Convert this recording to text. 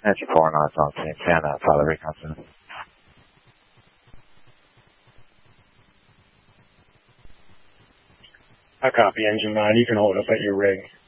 Engine 4 knots on Santana, Father Reconnaissance. I copy, Engine 9. You can hold up at your rig.